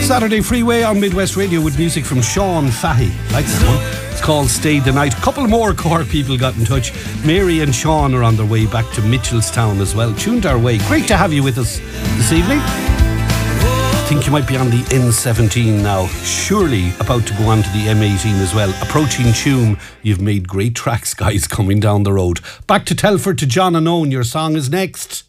Saturday Freeway on Midwest Radio with music from Sean Fahey. Like this one. It's called Stay the Night. A couple more Cork people got in touch. Mary and Sean are on their way back to Mitchelstown as well. Tuned our way. Great to have you with us this evening. I think you might be on the N17 now. Surely about to go on to the M18 as well. Approaching Tuam. You've made great tracks, guys, coming down the road. Back to Telford to John and Owen. Your song is next.